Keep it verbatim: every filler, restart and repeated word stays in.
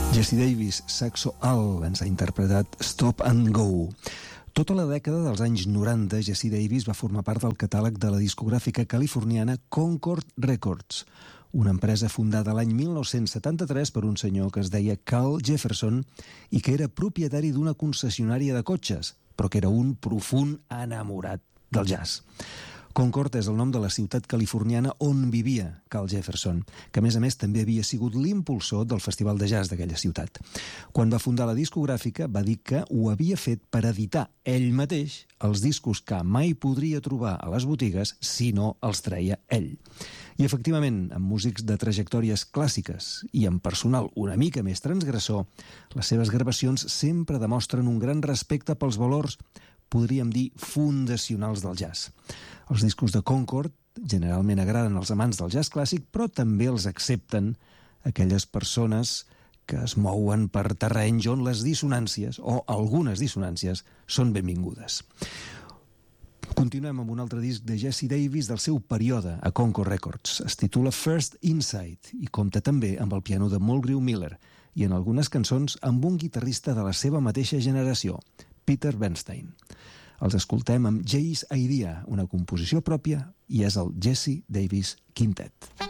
Jesse Davis, Saxo Al, ens ha interpretat Stop and Go. Tota la dècada dels anys noranta, Jesse Davis va formar part del catàleg de la discogràfica californiana Concord Records, una empresa fundada l'any mil nou-cents setanta-tres per un senyor que es deia Carl Jefferson i que era propietari d'una concessionària de cotxes, però que era un profund enamorat del jazz. Concord és el nom de la ciutat californiana on vivia Carl Jefferson, que a més a més també havia sigut l'impulsor del festival de jazz d'aquella ciutat. Quan va fundar la discogràfica va dir que ho havia fet per editar ell mateix els discos que mai podria trobar a les botigues si no els treia ell. I efectivament, amb músics de trajectòries clàssiques i amb personal una mica més transgressor, les seves gravacions sempre demostren un gran respecte pels valors, podríem dir, fundacionals del jazz. Els discos de Concord generalment agraden als amants del jazz clàssic, però també els accepten aquelles persones que es mouen per terrenys on les dissonàncies, o algunes dissonàncies, són benvingudes. Continuem amb un altre disc de Jesse Davis del seu període a Concord Records. Es titula First Insight i compta també amb el piano de Mulgrew Miller i en algunes cançons amb un guitarrista de la seva mateixa generació, Peter Bernstein. Els escoltem amb Jay's Idea, una composició pròpia, i és el Jesse Davis Quintet.